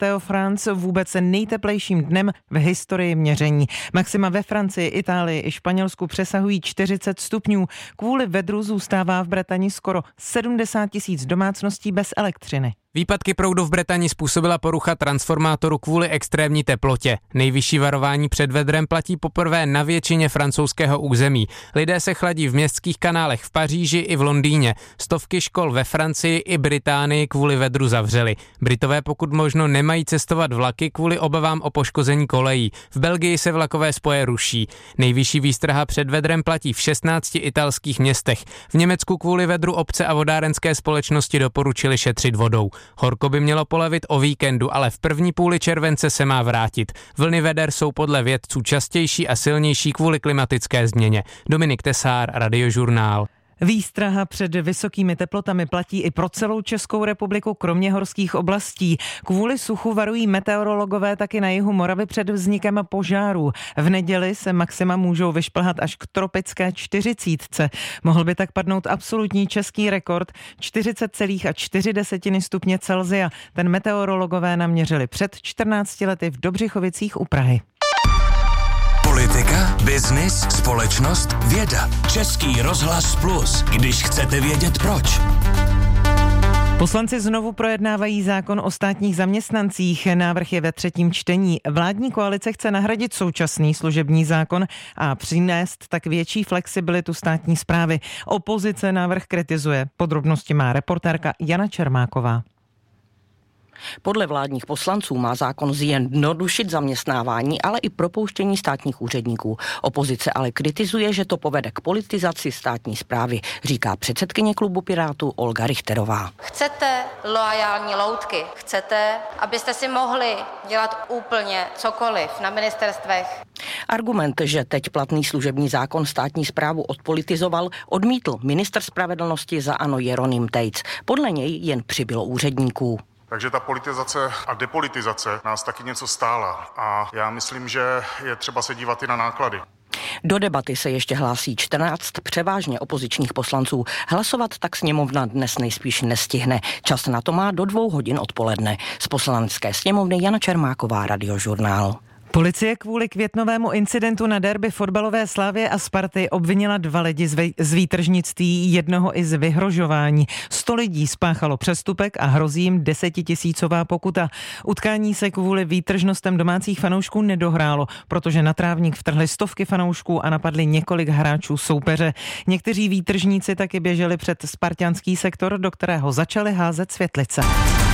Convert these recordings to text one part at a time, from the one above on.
Meteo France vůbec nejteplejším dnem v historii měření. Maxima ve Francii, Itálii i Španělsku přesahují 40 stupňů. Kvůli vedru zůstává v Bretani skoro 70 000 domácností bez elektřiny. Výpadky proudu v Bretani způsobila porucha transformátoru kvůli extrémní teplotě. Nejvyšší varování před vedrem platí poprvé na většině francouzského území. Lidé se chladí v městských kanálech v Paříži i v Londýně. Stovky škol ve Francii i Británii kvůli vedru zavřely. Britové pokud možno nemají cestovat vlaky kvůli obavám o poškození kolejí. V Belgii se vlakové spoje ruší. Nejvyšší výstraha před vedrem platí v 16 italských městech. V Německu kvůli vedru obce a vodárenské společnosti doporučili šetřit vodou. Horko by mělo polevit o víkendu, ale v první půli července se má vrátit. Vlny veder jsou podle vědců častější a silnější kvůli klimatické změně. Dominik Tesár, Radiožurnál. Výstraha před vysokými teplotami platí i pro celou Českou republiku, kromě horských oblastí. Kvůli suchu varují meteorologové taky na jihu Moravy před vznikem požárů. V neděli se maxima můžou vyšplhat až k tropické 40. Mohl by tak padnout absolutní český rekord 40,4 stupně Celsia. Ten meteorologové naměřili před 14 lety v Dobřichovicích u Prahy. Politika, biznis, společnost, věda. Český rozhlas Plus, když chcete vědět proč. Poslanci znovu projednávají zákon o státních zaměstnancích. Návrh je ve 3. čtení. Vládní koalice chce nahradit současný služební zákon a přinést tak větší flexibilitu státní správy. Opozice návrh kritizuje. Podrobnosti má reportérka Jana Čermáková. Podle vládních poslanců má zákon zjednodušit zaměstnávání, ale i propouštění státních úředníků. Opozice ale kritizuje, že to povede k politizaci státní správy, říká předsedkyně klubu Pirátů Olga Richterová. Chcete loajální loutky, chcete, abyste si mohli dělat úplně cokoliv na ministerstvech. Argument, že teď platný služební zákon státní správu odpolitizoval, odmítl ministr spravedlnosti za ANO Jeroným Tejc. Podle něj jen přibylo úředníků. Takže ta politizace a depolitizace nás taky něco stála a já myslím, že je třeba se dívat i na náklady. Do debaty se ještě hlásí 14 převážně opozičních poslanců. Hlasovat tak sněmovna dnes nejspíš nestihne. Čas na to má do 2 hodin odpoledne. Z Poslanecké sněmovny Jana Čermáková, Radiožurnál. Policie kvůli květnovému incidentu na derby fotbalové Slavie a Sparty obvinila 2 lidi z výtržnictví, jednoho i z vyhrožování. 100 lidí spáchalo přestupek a hrozí jim 10 000 pokuta. Utkání se kvůli výtržnostem domácích fanoušků nedohrálo, protože na trávník vtrhly stovky fanoušků a napadli několik hráčů soupeře. Někteří výtržníci taky běželi před spartanský sektor, do kterého začali házet světlice.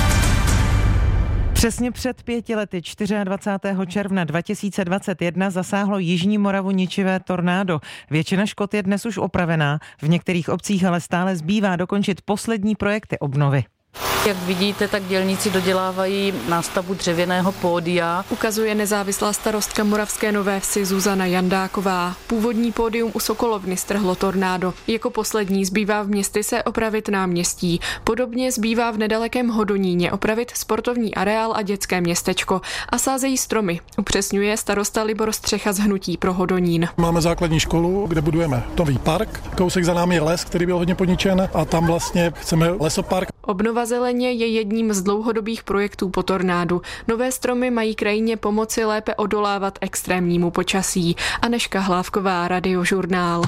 Přesně před 5 lety, 24. června 2021, zasáhlo jižní Moravu ničivé tornádo. Většina škod je dnes už opravená, v některých obcích ale stále zbývá dokončit poslední projekty obnovy. Jak vidíte, tak dělníci dodělávají nástavbu dřevěného pódia. Ukazuje nezávislá starostka Moravské Nové Vsi Zuzana Jandáková. Původní pódium u Sokolovny strhlo tornádo. Jako poslední zbývá v Městyse opravit náměstí. Podobně zbývá v nedalekém Hodoníně opravit sportovní areál a dětské městečko. A sázejí stromy, upřesňuje starosta Libor Střecha z Hnutí pro Hodonín. Máme základní školu, kde budujeme nový park. Kousek za námi je les, který byl hodně poničen, a tam vlastně chceme lesopark. Obnova zeleně je jedním z dlouhodobých projektů po tornádu. Nové stromy mají krajině pomoci lépe odolávat extrémnímu počasí. Anežka Hlávková, Radiožurnál.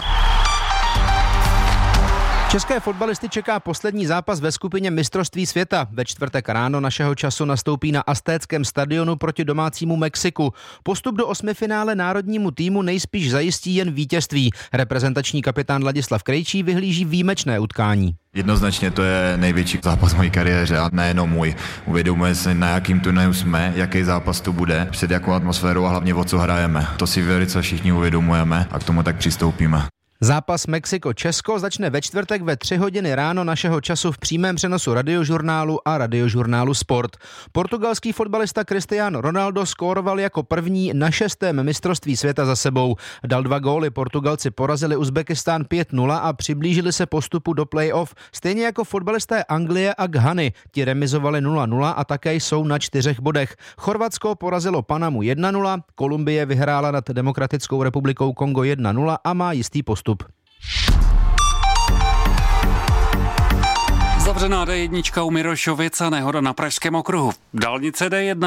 České fotbalisty čeká poslední zápas ve skupině mistrovství světa. Ve čtvrtek ráno našeho času nastoupí na Aztéckém stadionu proti domácímu Mexiku. Postup do 8finále národnímu týmu nejspíš zajistí jen vítězství. Reprezentační kapitán Ladislav Krejčí vyhlíží výjimečné utkání. Jednoznačně to je největší zápas v mojí kariéře a nejenom můj. Uvědomujeme si, na jakým turnaji jsme, jaký zápas to bude, před jakou atmosférou a hlavně o co hrajeme. To si velice všichni uvědomujeme a k tomu tak přistoupíme. Zápas Mexiko-Česko začne ve čtvrtek ve 3 hodiny ráno našeho času v přímém přenosu Radiožurnálu a Radiožurnálu Sport. Portugalský fotbalista Cristiano Ronaldo skóroval jako první na 6. mistrovství světa za sebou. Dal 2 góly, Portugalci porazili Uzbekistán 5-0 a přiblížili se postupu do play-off, stejně jako fotbalisté Anglie a Ghany. Ti remizovali 0-0 a také jsou na 4 bodech. Chorvatsko porazilo Panamu 1-0, Kolumbie vyhrála nad Demokratickou republikou Kongo 1-0 a má jistý postup. Zavřená D1 u Mirošovic a nehoda na Pražském okruhu. Dálnice D1